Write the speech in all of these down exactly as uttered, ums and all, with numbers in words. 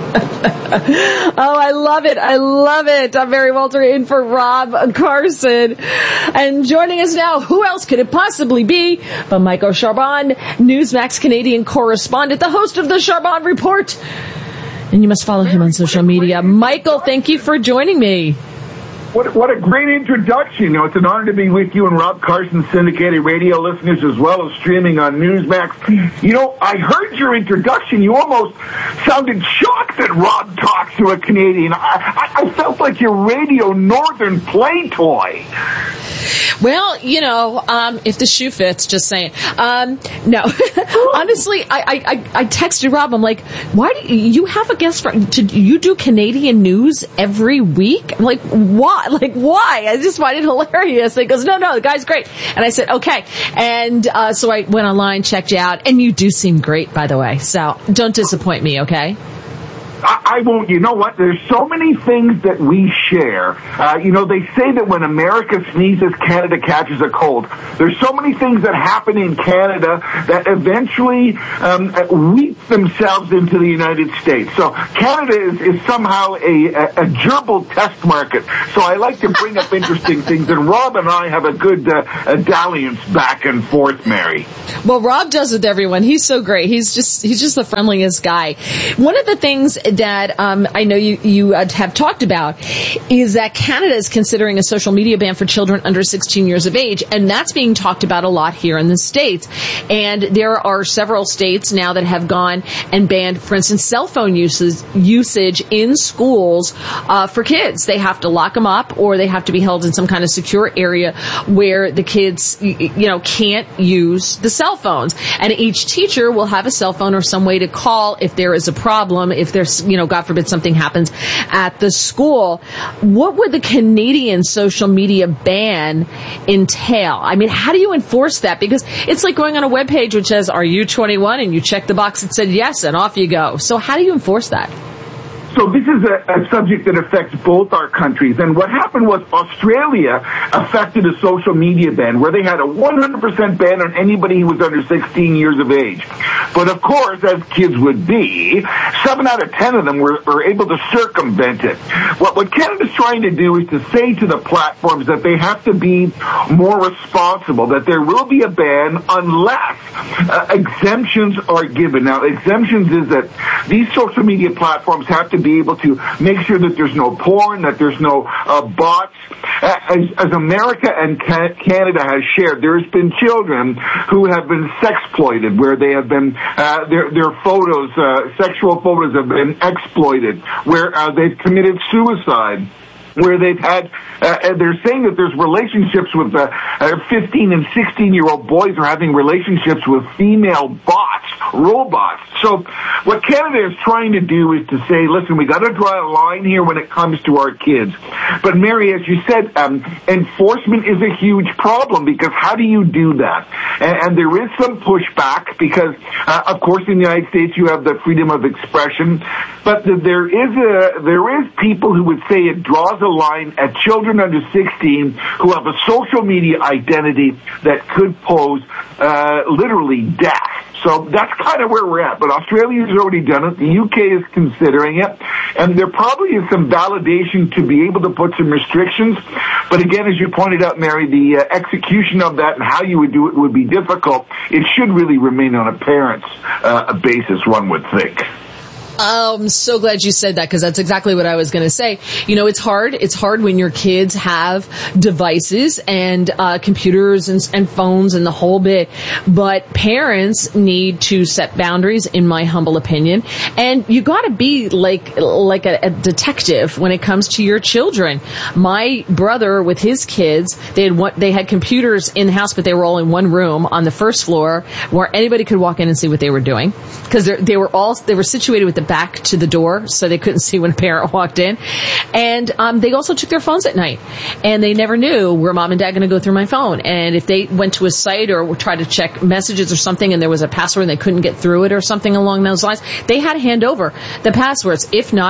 Oh, I love it. I love it. I'm Mary Walter in for Rob Carson. And joining us now, who else could it possibly be but Michael Charbon, Newsmax Canadian correspondent, the host of the Charbon Report. And you must follow him on social media. Michael, thank you for joining me. What, what a great introduction. You know, it's an honor to be with you and Rob Carson, syndicated radio listeners, as well as streaming on Newsmax. You know, I heard your introduction. You almost sounded shocked that Rob talks to a Canadian. I, I, I felt like your radio northern play toy. Well, you know, um, if the shoe fits, just saying. Um, no, honestly, I, I, I texted Rob. I'm like, why do you, you have a guest for, to, you do Canadian news every week? I'm like, why? Like, why? I just find it hilarious. And he goes, no, no, the guy's great. And I said, okay. And, uh, so I went online, checked you out, and you do seem great, by the way. So don't disappoint me, okay? I, I won't. You know what? There's so many things that we share. Uh, you know, they say that when America sneezes, Canada catches a cold. There's so many things that happen in Canada that eventually um, weep themselves into the United States. So Canada is, is somehow a, a, a gerbil test market. So I like to bring up interesting things. And Rob and I have a good uh, a dalliance back and forth, Mary. Well, Rob does with everyone. He's so great. He's just he's just the friendliest guy. One of the things that um, I know you, you uh, have talked about is that Canada is considering a social media ban for children under sixteen years of age, and that's being talked about a lot here in the States. And there are several states now that have gone and banned, for instance, cell phone uses, usage in schools uh, for kids. They have to lock them up, or they have to be held in some kind of secure area where the kids, you know, can't use the cell phones. And each teacher will have a cell phone or some way to call if there is a problem, if there's, you know, God forbid something happens at the school. What would the Canadian social media ban entail? I mean, how do you enforce that? Because it's like going on a webpage which says, are you twenty-one? And you check the box that said yes, and off you go. So how do you enforce that? So this is a, a subject that affects both our countries. And what happened was Australia affected a social media ban where they had a one hundred percent ban on anybody who was under sixteen years of age. But of course, as kids would be, seven out of ten of them were, were able to circumvent it. What, what Canada's trying to do is to say to the platforms that they have to be more responsible, that there will be a ban unless uh, exemptions are given. Now, exemptions is that these social media platforms have to be able to make sure that there's no porn, that there's no uh, bots. As, as America and ca- Canada has shared, there's been children who have been sexploited, where they have been, uh, their, their photos, uh, sexual photos have been exploited, where uh, they've committed suicide, where they've had, uh, they're saying that there's relationships with uh, uh, fifteen and sixteen year old boys are having relationships with female bots, robots. So what Canada is trying to do is to say, listen, we got to draw a line here when it comes to our kids. But Mary, as you said, um, enforcement is a huge problem, because how do you do that? And, and there is some pushback because, uh, of course, in the United States you have the freedom of expression, but there is a there is people who would say it draws a line at children under sixteen who have a social media identity that could pose uh, literally death. So that's kind of where we're at. But Australia has already done it. The U K is considering it. And there probably is some validation to be able to put some restrictions. But again, as you pointed out, Mary, the uh, execution of that and how you would do it would be difficult. It should really remain on a parent's uh, basis, one would think. I'm so glad you said that, because that's exactly what I was going to say. You know, it's hard. It's hard when your kids have devices and uh, computers and, and phones and the whole bit. But parents need to set boundaries, in my humble opinion. And you got to be like like a, a detective when it comes to your children. My brother with his kids, they had one, they had computers in the house, but they were all in one room on the first floor where anybody could walk in and see what they were doing, because they were all they were situated with the back to the door, so they couldn't see when a parent walked in. And um, they also took their phones at night, and they never knew, were mom and dad going to go through my phone? And if they went to a site or tried to check messages or something, and there was a password and they couldn't get through it or something along those lines, they had to hand over the passwords. If not,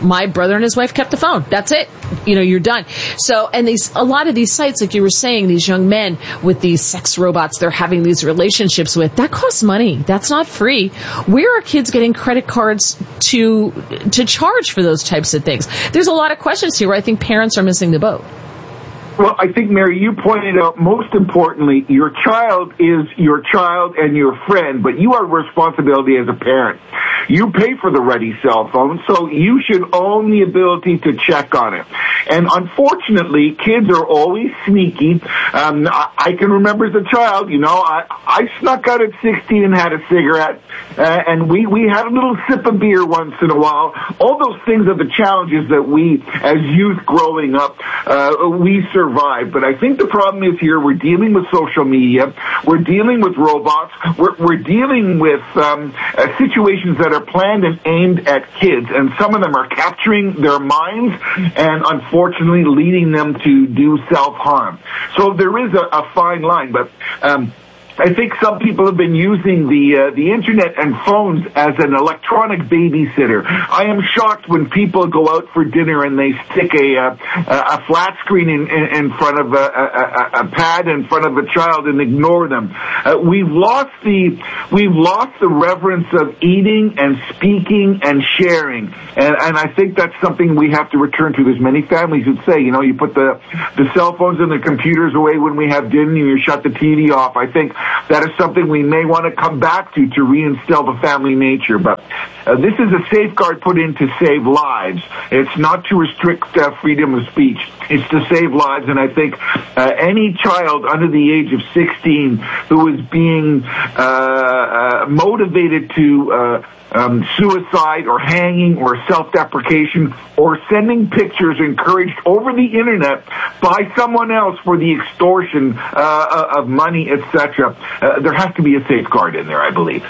my brother and his wife kept the phone. That's it. You know, you're done. So, and these, a lot of these sites, like you were saying, these young men with these sex robots they're having these relationships with, that costs money. That's not free. Where are kids getting credit cards to, to charge for those types of things? There's a lot of questions here where I think parents are missing the boat. Well, I think, Mary, you pointed out, most importantly, your child is your child and your friend, but you have responsibility as a parent. You pay for the ready cell phone, so you should own the ability to check on it. And unfortunately, kids are always sneaky. Um, I, I can remember as a child, you know, I, I snuck out at sixteen and had a cigarette, uh, and we, we had a little sip of beer once in a while. All those things are the challenges that we, as youth growing up, uh, we survived. But I think the problem is here, we're dealing with social media, we're dealing with robots, we're, we're dealing with um, uh, situations that are planned and aimed at kids, and some of them are capturing their minds and unfortunately leading them to do self-harm. So there is a, a fine line, but um, I think some people have been using the uh, the internet and phones as an electronic babysitter. I am shocked when people go out for dinner and they stick a uh, a flat screen in, in, in front of a, a, a pad in front of a child and ignore them. Uh, we've lost the we've lost the reverence of eating and speaking and sharing, and, and I think that's something we have to return to. There's many families who say, you know, you put the the cell phones and the computers away when we have dinner, you shut the T V off. I think that is something we may want to come back to to reinstill the family nature. But uh, this is a safeguard put in to save lives. It's not to restrict uh, freedom of speech. It's to save lives. And I think uh, any child under the age of sixteen who is being uh, uh, motivated to uh, Um, suicide or hanging or self-deprecation or sending pictures encouraged over the internet by someone else for the extortion uh, of money, et cetera. Uh, there has to be a safeguard in there, I believe.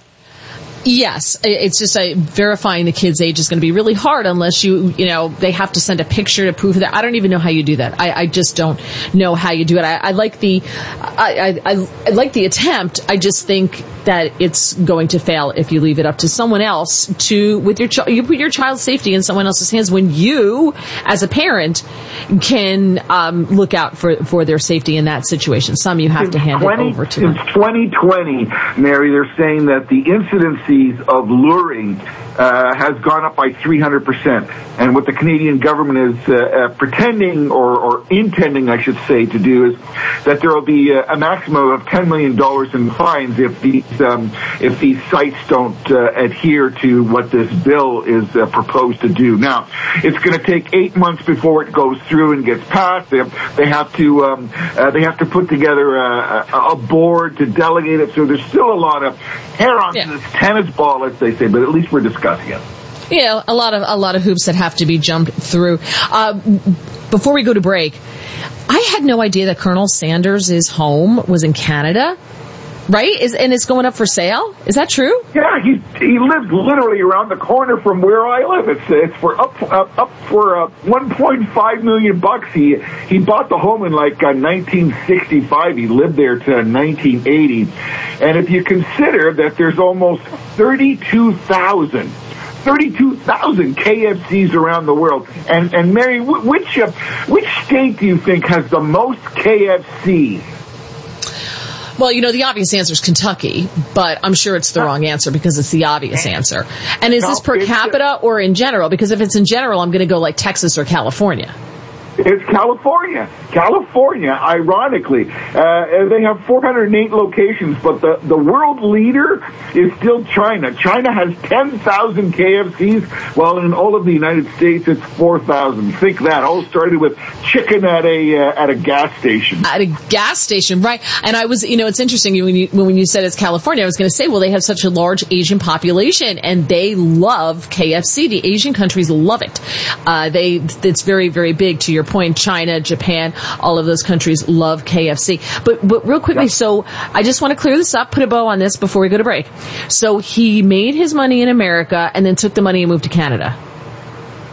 Yes, it's just uh, verifying the kid's age is going to be really hard unless you, you know, they have to send a picture to prove that. I don't even know how you do that. I, I just don't know how you do it. I, I like the, I, I, I like the attempt. I just think that it's going to fail if you leave it up to someone else to, with your child, you put your child's safety in someone else's hands when you, as a parent, can um, look out for, for their safety in that situation. Some you have to hand it over to them. Since twenty twenty, Mary, they're saying that the incidences of luring uh, has gone up by three hundred percent. And what the Canadian government is uh, uh, pretending or, or intending, I should say, to do is that there will be a, a maximum of ten million dollars in fines if these um, if these sites don't uh, adhere to what this bill is uh, proposed to do. Now, it's going to take eight months before it goes through and gets passed. They, they have to um, uh, they have to put together a, a, a board to delegate it. So there's still a lot of hair on yeah. this tennis ball, as they say, but at least we're discussing it. Yeah, a lot of a lot of hoops that have to be jumped through. Uh, before we go to break, I had no idea that Colonel Sanders' home was in Canada. Right? Is, and it's going up for sale? Is that true? Yeah, he he lives literally around the corner from where I live. It's it's for up up, up for uh, one point five million bucks. He he bought the home in like uh, nineteen sixty-five. He lived there to nineteen eighty. And if you consider that there's almost thirty-two thousand thirty-two thousand K F Cs around the world. And and Mary, which uh, which state do you think has the most K F Cs? Well, you know, the obvious answer is Kentucky, but I'm sure it's the wrong answer because it's the obvious answer. And is this per capita or in general? Because if it's in general, I'm going to go like Texas or California. It's California. California, ironically. Uh, they have four hundred eight locations, but the, the world leader is still China. China has ten thousand K F Cs, while in all of the United States, it's four thousand. Think that. All started with chicken at a uh, at a gas station. At a gas station, right. And I was, you know, it's interesting when you, when you said it's California, I was going to say, well, they have such a large Asian population, and they love K F C. The Asian countries love it. Uh, they, it's very, very big, to your point. China, Japan, all of those countries love K F C. But, but real quickly, so I just want to clear this up, put a bow on this before we go to break. So he made his money in America and then took the money and moved to Canada.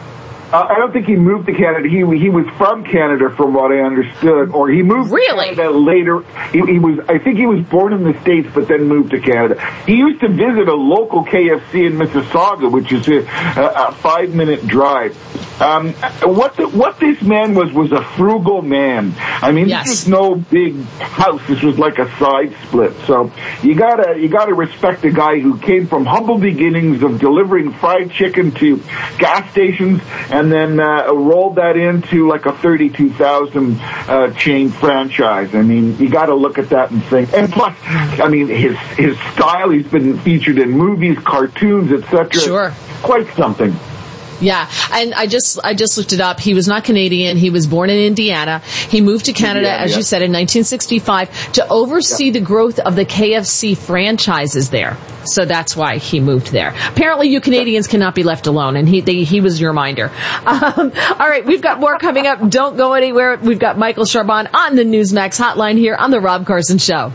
Uh, I don't think he moved to Canada. He he was from Canada, from what I understood, or he moved really? to Canada later. He, he was, I think, he was born in the States, but then moved to Canada. He used to visit a local K F C in Mississauga, which is a, a, a five-minute drive. Um, what the, what this man was was a frugal man. I mean, yes. This was no big house. This was like a side split. So you gotta you gotta respect a guy who came from humble beginnings of delivering fried chicken to gas stations, and then uh, rolled that into like a thirty-two thousand uh, chain franchise. I mean, you got to look at that and think. And plus, I mean, his his style. He's been featured in movies, cartoons, et cetera. Sure, quite something. Yeah, and I just I just looked it up. He was not Canadian. He was born in Indiana. He moved to Canada, Indiana, as yeah. you said, in nineteen sixty-five to oversee yeah. the growth of the K F C franchises there. So that's why he moved there. Apparently, you Canadians cannot be left alone, and he they, he was your reminder. Um, all right, we've got more coming up. Don't go anywhere. We've got Michael Charbon on the Newsmax hotline here on the Rob Carson Show.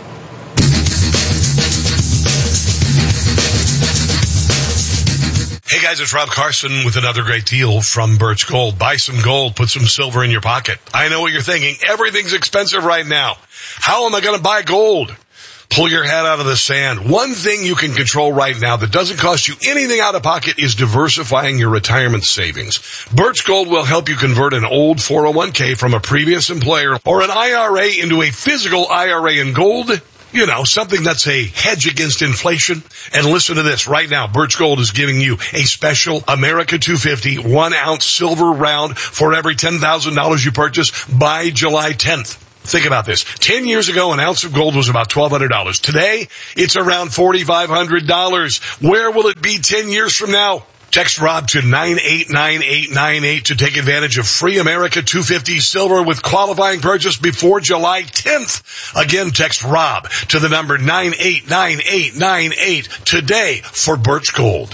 Hey guys, it's Rob Carson with another great deal from Birch Gold. Buy some gold, put some silver in your pocket. I know what you're thinking. Everything's expensive right now. How am I going to buy gold? Pull your head out of the sand. One thing you can control right now that doesn't cost you anything out of pocket is diversifying your retirement savings. Birch Gold will help you convert an old four oh one k from a previous employer or an I R A into a physical I R A in gold. You know, something that's a hedge against inflation. And listen to this. Right now, Birch Gold is giving you a special America two fifty one-ounce silver round for every ten thousand dollars you purchase by July tenth. Think about this. Ten years ago, an ounce of gold was about twelve hundred dollars. Today, it's around forty-five hundred dollars. Where will it be ten years from now? Text Rob to nine eight nine eight nine eight to take advantage of free America two fifty silver with qualifying purchase before July tenth. Again, text Rob to the number nine eight nine eight nine eight today for Birch Gold.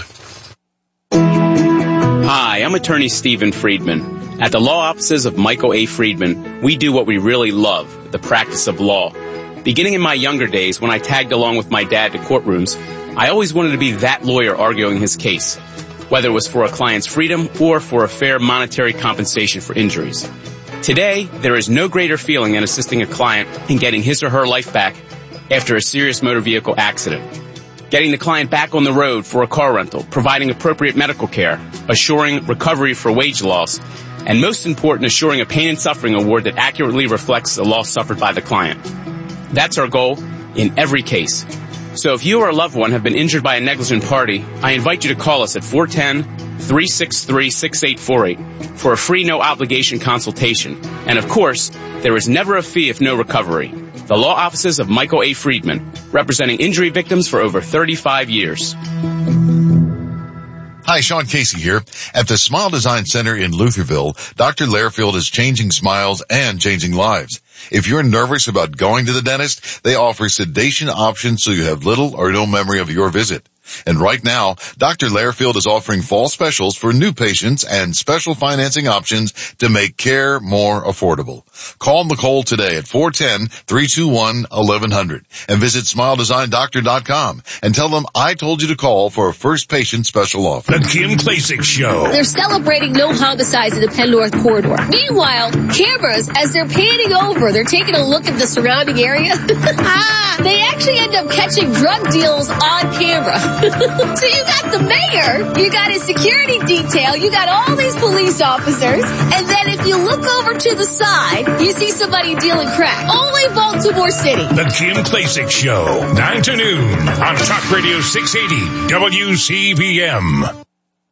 Hi, I'm attorney Stephen Friedman. At the law offices of Michael A. Friedman, we do what we really love, the practice of law. Beginning in my younger days, when I tagged along with my dad to courtrooms, I always wanted to be that lawyer arguing his case, whether it was for a client's freedom or for a fair monetary compensation for injuries. Today, there is no greater feeling than assisting a client in getting his or her life back after a serious motor vehicle accident. Getting the client back on the road for a car rental, providing appropriate medical care, assuring recovery for wage loss, and most important, assuring a pain and suffering award that accurately reflects the loss suffered by the client. That's our goal in every case. So if you or a loved one have been injured by a negligent party, I invite you to call us at four one zero, three six three, six eight four eight for a free no-obligation consultation. And of course, there is never a fee if no recovery. The law offices of Michael A. Friedman, representing injury victims for over thirty-five years. Hi, Sean Casey here. At the Smile Design Center in Lutherville, Doctor Lairfield is changing smiles and changing lives. If you're nervous about going to the dentist, they offer sedation options so you have little or no memory of your visit. And right now, Doctor Lairfield is offering fall specials for new patients and special financing options to make care more affordable. Call Nicole today at four one zero, three two one, one one zero zero and visit smile design doctor dot com and tell them I told you to call for a first patient special offer. The Kim Klacik Show. They're celebrating no homicides in the Penn North Corridor. Meanwhile, cameras, as they're panning over, they're taking a look at the surrounding area. They actually end up catching drug deals on camera. So you got the mayor, you got his security detail, you got all these police officers, and then if you look over to the side, you see somebody dealing crack. Only Baltimore City. The Kim Klacik Show, nine to noon on Talk Radio six eighty W C B M.